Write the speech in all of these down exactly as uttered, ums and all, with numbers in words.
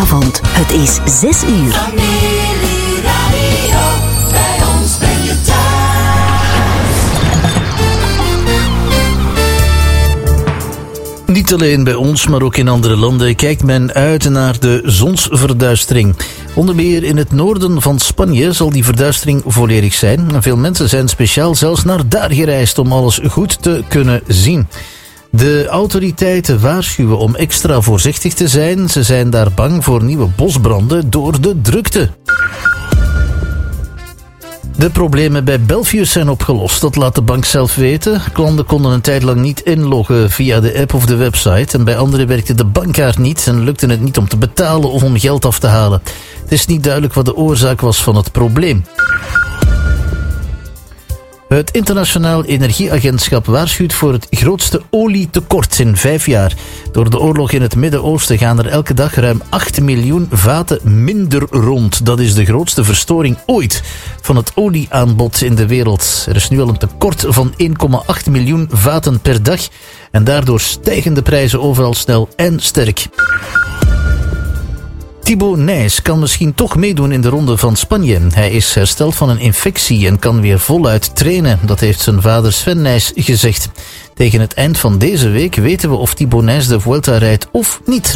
Goedenavond, het is zes uur. Familieradio, bij ons ben je thuis. Niet alleen bij ons, maar ook in andere landen kijkt men uit naar de zonsverduistering. Onder meer in het noorden van Spanje zal die verduistering volledig zijn. Veel mensen zijn speciaal zelfs naar daar gereisd om alles goed te kunnen zien. De autoriteiten waarschuwen om extra voorzichtig te zijn. Ze zijn daar bang voor nieuwe bosbranden door de drukte. De problemen bij Belfius zijn opgelost, dat laat de bank zelf weten. Klanten konden een tijd lang niet inloggen via de app of de website. En bij anderen werkte de bankkaart niet en lukte het niet om te betalen of om geld af te halen. Het is niet duidelijk wat de oorzaak was van het probleem. Het Internationaal Energieagentschap waarschuwt voor het grootste olietekort in vijf jaar. Door de oorlog in het Midden-Oosten gaan er elke dag ruim acht miljoen vaten minder rond. Dat is de grootste verstoring ooit van het olieaanbod in de wereld. Er is nu al een tekort van één komma acht miljoen vaten per dag. En daardoor stijgen de prijzen overal snel en sterk. Thibaut Nys kan misschien toch meedoen in de Ronde van Spanje. Hij is hersteld van een infectie en kan weer voluit trainen. Dat heeft zijn vader Sven Nys gezegd. Tegen het eind van deze week weten we of Thibaut Nys de Vuelta rijdt of niet.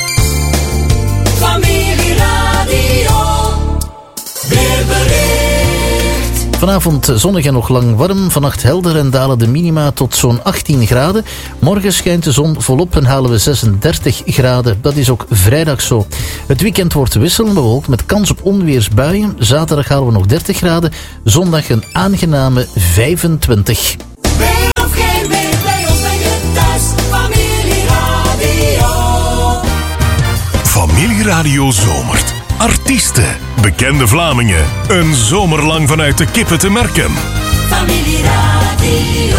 Familieradio, weerbericht. Vanavond zonnig en nog lang warm. Vannacht helder en dalen de minima tot zo'n achttien graden. Morgen schijnt de zon volop en halen we zesendertig graden. Dat is ook vrijdag zo. Het weekend wordt wisselend bewolkt met kans op onweersbuien. Zaterdag halen we nog dertig graden. Zondag een aangename vijfentwintig. Weer of geen weer, bij ons ben je thuis. Familieradio. Familieradio zomert. Artiesten, bekende Vlamingen. Een zomer lang vanuit de kippen te merken. Familieradio.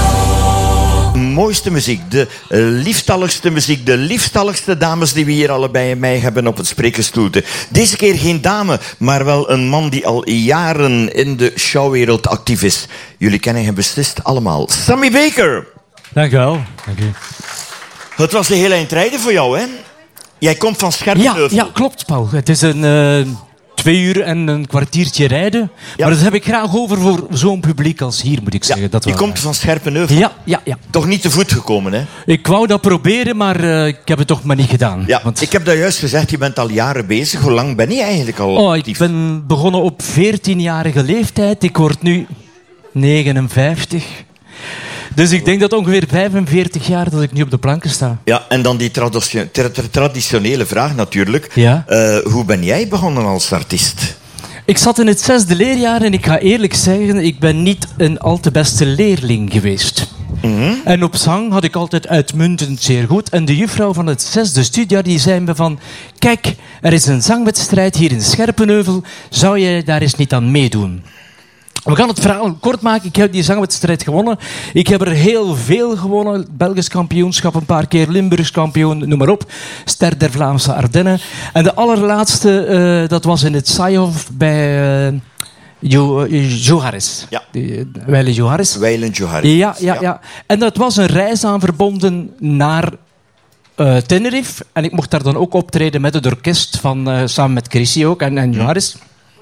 Mooiste muziek, de uh, liefstalligste muziek, de liefstalligste dames die we hier allebei in mij hebben op het spreekgestoelte. Deze keer geen dame, maar wel een man die al jaren in de showwereld actief is. Jullie kennen hem beslist allemaal. Sammy Baker. Dank u wel. Dank u. Het was een heel eind rijden voor jou, hè? Jij komt van Scherpenheuvel. Ja, ja, klopt, Paul. Het is een uh, twee uur en een kwartiertje rijden. Ja. Maar dat heb ik graag over voor zo'n publiek als hier, moet ik zeggen. Ja, dat je wel, komt ja. van Scherpenheuvel. Ja, ja, ja. Toch niet te voet gekomen, hè? Ik wou dat proberen, maar uh, ik heb het toch maar niet gedaan. Ja, Want... ik heb dat juist gezegd, je bent al jaren bezig. Hoe lang ben je eigenlijk al Oh, actief? ik ben begonnen op veertienjarige leeftijd. Ik word nu negenenvijftig. Dus ik denk dat ongeveer vijfenveertig jaar dat ik nu op de planken sta. Ja, en dan die traditio- tra- tra- traditionele vraag natuurlijk. Ja. Uh, hoe ben jij begonnen als artiest? Ik zat in het zesde leerjaar en ik ga eerlijk zeggen, ik ben niet een al te beste leerling geweest. Mm-hmm. En op zang had ik altijd uitmuntend zeer goed. En de juffrouw van het zesde studiejaar die zei me van... Kijk, er is een zangwedstrijd hier in Scherpenheuvel. Zou jij daar eens niet aan meedoen? We gaan het verhaal kort maken. Ik heb die zangwedstrijd gewonnen. Ik heb er heel veel gewonnen. Belgisch kampioenschap, een paar keer Limburgs kampioen, noem maar op. Ster der Vlaamse Ardennen. En de allerlaatste, uh, dat was in het Saaihof bij uh, Jo, uh, Joharis. Ja. Uh, Weile Joharis. Weilen Joharis. Ja, ja, ja. En dat was een reis aan verbonden naar uh, Tenerife. En ik mocht daar dan ook optreden met het orkest, van, uh, samen met Chrissy ook en, en Joharis.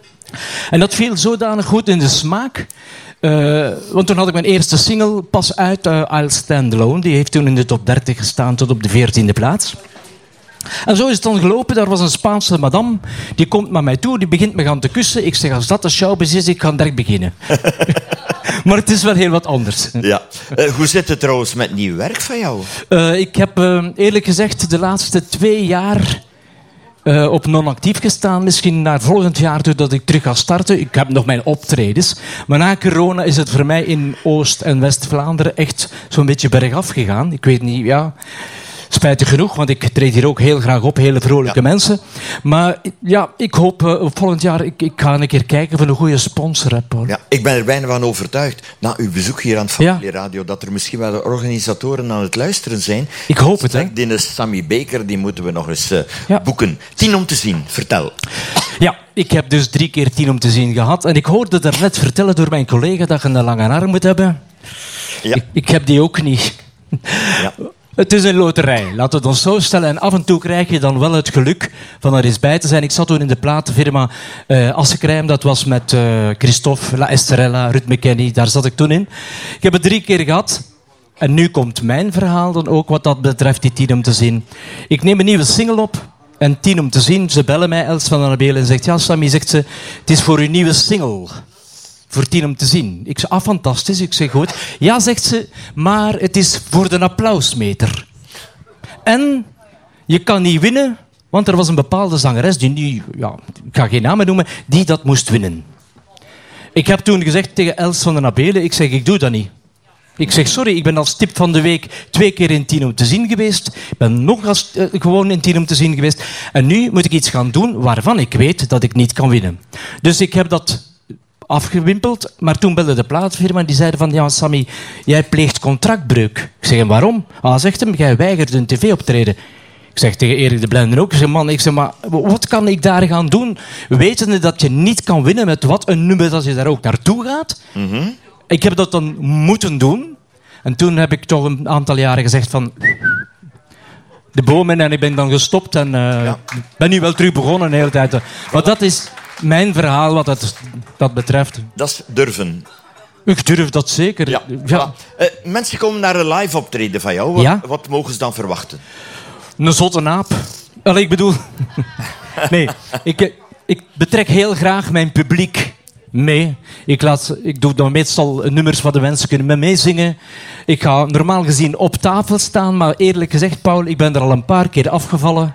En dat viel zodanig goed in de smaak. Uh, want toen had ik mijn eerste single pas uit, uh, I'll Stand Alone. Die heeft toen in de top dertig gestaan tot op de veertiende plaats. En zo is het dan gelopen. Daar was een Spaanse madame. Die komt naar mij toe, die begint me gaan te kussen. Ik zeg, als dat de showbiz is, ik ga direct beginnen. Maar het is wel heel wat anders. Ja. Uh, hoe zit het trouwens met nieuw werk van jou? Uh, ik heb uh, eerlijk gezegd de laatste twee jaar... Uh, op non-actief gestaan. Misschien naar volgend jaar toe dat ik terug ga starten. Ik heb nog mijn optredens. Maar na corona is het voor mij in Oost- en West-Vlaanderen echt zo'n beetje bergaf gegaan. Ik weet niet, ja... Spijtig genoeg, want ik treed hier ook heel graag op. Hele vrolijke ja. mensen. Maar ja, ik hoop uh, volgend jaar... Ik, ik ga een keer kijken of ik een goede sponsor heb. Hoor. Ja, ik ben er bijna van overtuigd, na uw bezoek hier aan het Familieradio, ja. dat er misschien wel organisatoren aan het luisteren zijn. Ik hoop het, hè. Die is Sammy Baker, die moeten we nog eens uh, ja. boeken. Tien om te zien, vertel. Ja, ik heb dus drie keer tien om te zien gehad. En ik hoorde daarnet vertellen door mijn collega dat je een lange arm moet hebben. Ja. Ik, ik heb die ook niet. Ja. Het is een loterij, laten we het ons zo stellen. En af en toe krijg je dan wel het geluk van er eens bij te zijn. Ik zat toen in de platenfirma uh, Assekrijn. Dat was met uh, Christophe, La Esterella, Ruud McKenney. Daar zat ik toen in. Ik heb het drie keer gehad. En nu komt mijn verhaal dan ook wat dat betreft, die tien om te zien. Ik neem een nieuwe single op. En tien om te zien. Ze bellen mij, Els van Annabelle, en zegt... Ja, Sammy, zegt ze, het is voor uw nieuwe single. Voor tien om te zien. Ik zeg, ah, fantastisch. Ik zeg, goed. Ja, zegt ze, maar het is voor de applausmeter. En je kan niet winnen, want er was een bepaalde zangeres die nu, ja, ik ga geen namen noemen, die dat moest winnen. Ik heb toen gezegd tegen Els van den Abelen, ik zeg, ik doe dat niet. Ik zeg, sorry, ik ben als tip van de week twee keer in tien om te zien geweest. Ik ben nog als, uh, gewoon in tien om te zien geweest. En nu moet ik iets gaan doen waarvan ik weet dat ik niet kan winnen. Dus ik heb dat afgewimpeld, maar toen belde de plaatfirma en die zeiden van, ja, Sammy, jij pleegt contractbreuk. Ik zeg, en waarom? Ah, zegt hem, jij weigert een tv-optreden. Ik zeg tegen Erik de Blender ook, ik zeg, man, ik zeg, maar wat kan ik daar gaan doen? Wetende dat je niet kan winnen met wat een nummer dat je daar ook naartoe gaat. Mm-hmm. Ik heb dat dan moeten doen. En toen heb ik toch een aantal jaren gezegd van... de bomen, en ik ben dan gestopt en uh, ja. ben nu wel terug begonnen de hele tijd. Maar dat is mijn verhaal wat dat, dat betreft. Dat is durven. Ik durf dat zeker. Ja. Ja. Uh, mensen komen naar een live optreden van jou. Wat, ja? wat mogen ze dan verwachten? Een zotte naap. Allee, ik bedoel... nee, ik, ik betrek heel graag mijn publiek mee. Ik, laat, ik doe dan meestal nummers wat de mensen kunnen met meezingen. Ik ga normaal gezien op tafel staan, maar eerlijk gezegd, Paul, ik ben er al een paar keer afgevallen.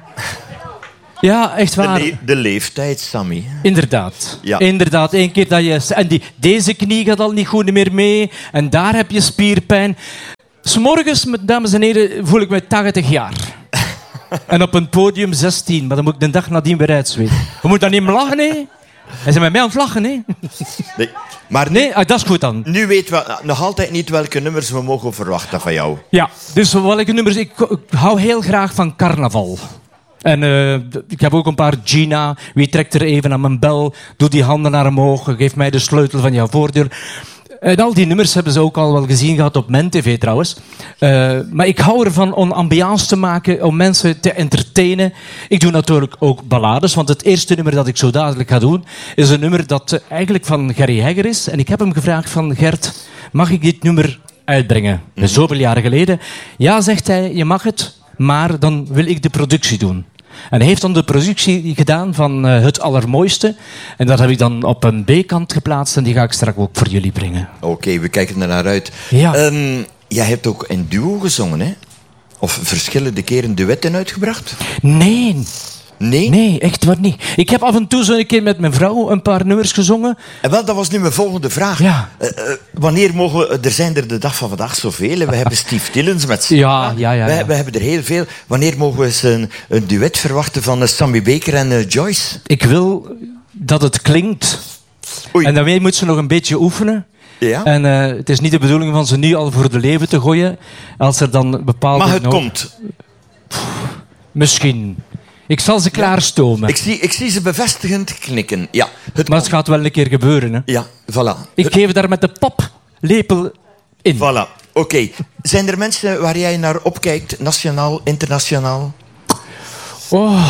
Ja, echt waar. De, le- de leeftijd, Sammy. Inderdaad. Ja. Inderdaad, één keer dat je... En die, deze knie gaat al niet goed meer mee. En daar heb je spierpijn. 'S Morgens, dames en heren, voel ik me tachtig jaar. En op een podium zestien. Maar dan moet ik de dag nadien weer uitzweten. Je moet dan niet meer lachen, hè? Hij is met mij aan het lachen, hè? Nee, maar nu, Nee, ah, dat is goed dan. nu weten we nog altijd niet welke nummers we mogen verwachten van jou. Ja, dus welke nummers... Ik, ik hou heel graag van carnaval. En uh, ik heb ook een paar Gina. Wie trekt er even aan mijn bel? Doe die handen naar omhoog. Geef mij de sleutel van jouw voordeur. En al die nummers hebben ze ook al wel gezien gehad op mijn tv trouwens. Uh, maar ik hou ervan om ambiance te maken, om mensen te entertainen. Ik doe natuurlijk ook ballades, want het eerste nummer dat ik zo dadelijk ga doen is een nummer dat uh, eigenlijk van Gerry Hegger is. En ik heb hem gevraagd van Gert, mag ik dit nummer uitbrengen? Mm-hmm. Zoveel jaren geleden. Ja, zegt hij, je mag het, maar dan wil ik de productie doen. En hij heeft dan de productie gedaan van uh, Het Allermooiste. En dat heb ik dan op een B-kant geplaatst en die ga ik straks ook voor jullie brengen. Oké, okay, we kijken er naar uit. Ja. Um, jij hebt ook in duo gezongen, hè? Of verschillende keren duetten uitgebracht? Nee. Nee? Nee, echt waar niet. Ik heb af en toe zo een keer met mijn vrouw een paar nummers gezongen. En wel, dat was nu mijn volgende vraag. Ja. Uh, uh, wanneer mogen we... Er zijn er de dag van vandaag zoveel. We hebben Steve Tillens met Sarah. Ja, ja, ja. ja. We, we hebben er heel veel. Wanneer mogen we eens een, een duet verwachten van uh, Sammy Baker en uh, Joyce? Ik wil dat het klinkt. Oei. En daarmee moet ze nog een beetje oefenen. Ja? En uh, het is niet de bedoeling van ze nu al voor de leven te gooien. Als er dan bepaalde... Maar het nog... komt. Pff, misschien... Ik zal ze klaarstomen. Ik zie, ik zie ze bevestigend knikken. Ja, het Maar het gaat wel een keer gebeuren. Hè. Ja, voilà. Ik geef daar met de paplepel in. Voilà, oké. Okay. Zijn er mensen waar jij naar opkijkt, nationaal, internationaal? Oh.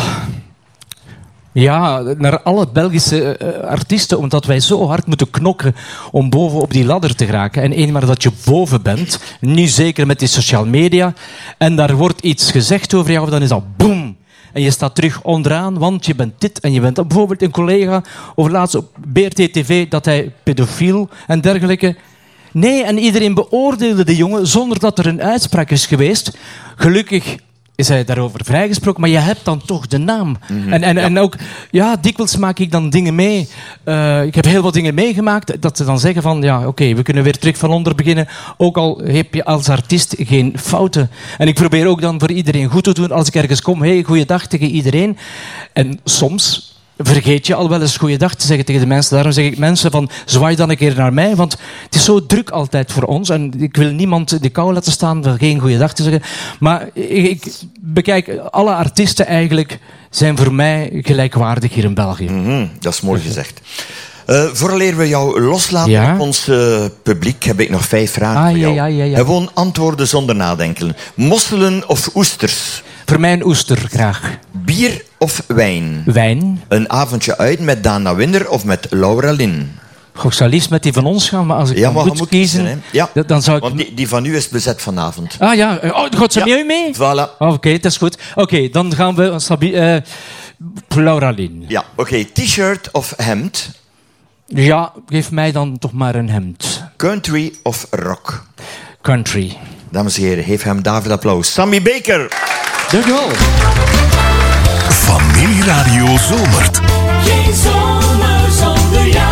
Ja, naar alle Belgische uh, artiesten, omdat wij zo hard moeten knokken om boven op die ladder te geraken. En eenmaal dat je boven bent, nu zeker met die social media, en daar wordt iets gezegd over jou, dan is dat boem. En je staat terug onderaan, want je bent dit en je bent dat. Bijvoorbeeld een collega, over laatst op B R T T V, dat hij pedofiel en dergelijke. Nee, en iedereen beoordeelde de jongen zonder dat er een uitspraak is geweest. Gelukkig is hij daarover vrijgesproken, maar je hebt dan toch de naam. Mm-hmm. En, en, ja. en ook, ja, dikwijls maak ik dan dingen mee. Uh, ik heb heel wat dingen meegemaakt, dat ze dan zeggen van, ja, oké, okay, we kunnen weer terug van onder beginnen. Ook al heb je als artiest geen fouten. En ik probeer ook dan voor iedereen goed te doen. Als ik ergens kom, hey, goeiedag tegen iedereen. En soms vergeet je al wel eens goeiedag te zeggen tegen de mensen. Daarom zeg ik mensen van, zwaai dan een keer naar mij, want het is zo druk altijd voor ons. En ik wil niemand de kou laten staan door geen goeiedag te zeggen. Maar ik, ik bekijk, alle artiesten eigenlijk zijn voor mij gelijkwaardig hier in België. Mm-hmm, dat is mooi gezegd. Uh, vooraleer we jou loslaten Ja? op ons uh, publiek, heb ik nog vijf vragen Ah, voor ja, jou. ja, ja, ja. Gewoon antwoorden zonder nadenken. Mosselen of oesters? Voor mij een oester, graag. Bier of wijn? Wijn. Een avondje uit met Dana Winder of met Laura Lin? Goh, ik zou liefst met die van ons gaan, maar als ik Ja, dan maar je moet moet kiezen, kiezen, hè. Ja. dan- dan zou ik... Want die, die van u is bezet vanavond. Ah ja, oh, gaat ze Ja. mee mee? Voilà. Oh, Oké, dat is goed. Oké, dan gaan we... een stabi- eh Laura Lin. Ja, oké. T-shirt of hemd? Ja, geef mij dan toch maar een hemd. Country of rock? Country. Dames en heren, geef hem David applaus. Sammy Baker. Dankjewel. Familieradio zomert. Geen zomer zonder jou.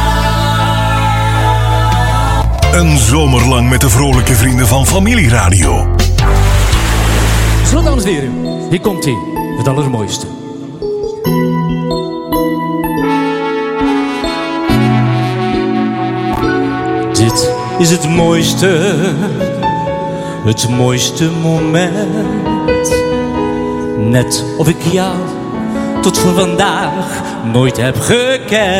Een zomer lang met de vrolijke vrienden van Familieradio. Zo, dames en heren. Hier komt hij. Het allermooiste. Dit is het mooiste, het mooiste moment. Net of ik jou tot voor vandaag nooit heb gekend.